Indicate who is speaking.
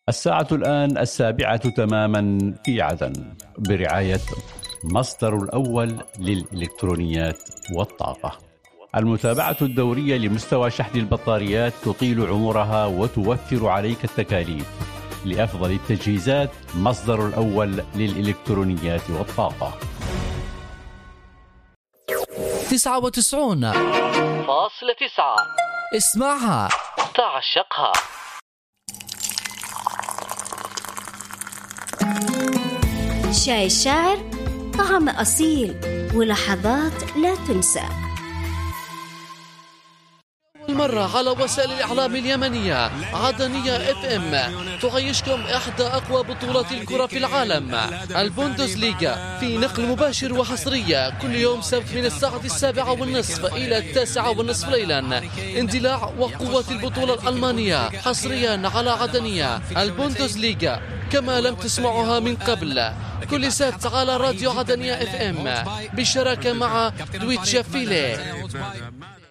Speaker 1: الساعة الآن 7:00 تماما في عدن، برعاية مصدر الأول للإلكترونيات والطاقة. المتابعة الدورية لمستوى شحن البطاريات تطيل عمرها وتوفر عليك التكاليف. لأفضل التجهيزات، مصدر الأول للإلكترونيات والطاقة.
Speaker 2: 99.9
Speaker 3: اسمعها،
Speaker 2: تعشقها.
Speaker 4: شاي الشاعر، طعم أصيل ولحظات لا تنسى.
Speaker 3: المرة على وسائل الإعلام اليمنية عدنية FM تعيشكم إحدى أقوى بطولات الكرة في العالم، البوندسليغا، في نقل مباشر وحصرية كل يوم سبت من الساعة 7:30 إلى 9:30 ليلا. اندلاع وقوة البطولة الألمانية حصريا على عدنية، البوندسليغا كما لم تسمعها من قبل، كل سبت على راديو عدنية FM بالشراكة مع دويتشا فيلي.